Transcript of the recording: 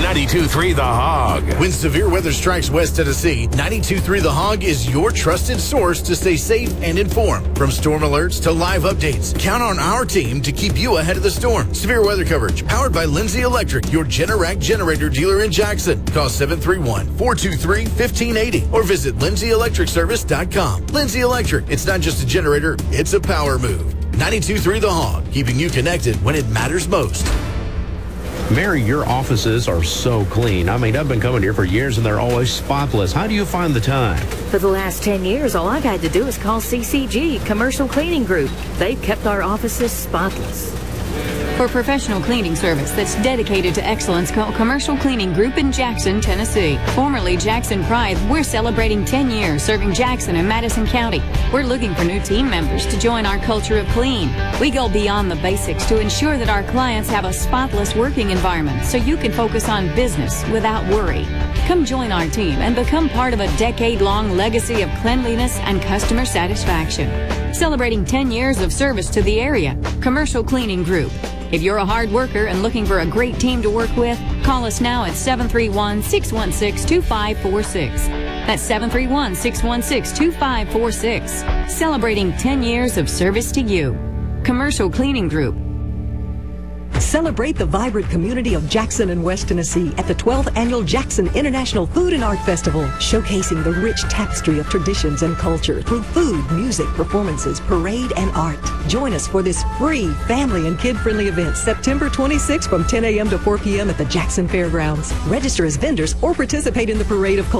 92.3 The Hog. When severe weather strikes West Tennessee, 92.3 The Hog is your trusted source to stay safe and informed. From storm alerts to live updates, count on our team to keep you ahead of the storm. Severe weather coverage powered by Lindsay Electric, your Generac generator dealer in Jackson. Call 731-423-1580 or visit lindsayelectricservice.com. Lindsay Electric, it's not just a generator, it's a power move. 92.3 The Hog, keeping you connected when it matters most. Mary, your offices are so clean. I mean, I've been coming here for years and they're always spotless. How do you find the time? For the last 10 years, all I've had to do is call CCG, Commercial Cleaning Group. They've kept our offices spotless. For professional cleaning service that's dedicated to excellence, call Commercial Cleaning Group in Jackson, Tennessee. Formerly Jackson Pride, we're celebrating 10 years serving Jackson and Madison County. We're looking for new team members to join our culture of clean. We go beyond the basics to ensure that our clients have a spotless working environment so you can focus on business without worry. Come join our team and become part of a decade-long legacy of cleanliness and customer satisfaction. Celebrating 10 years of service to the area, Commercial Cleaning Group. If you're a hard worker and looking for a great team to work with, call us now at 731-616-2546. That's 731-616-2546. Celebrating 10 years of service to you. Commercial Cleaning Group. Celebrate the vibrant community of Jackson and West Tennessee at the 12th Annual Jackson International Food and Art Festival, showcasing the rich tapestry of traditions and culture through food, music, performances, parade, and art. Join us for this free family and kid-friendly event September 26th from 10 a.m. to 4 p.m. at the Jackson Fairgrounds. Register as vendors or participate in the Parade of Culture.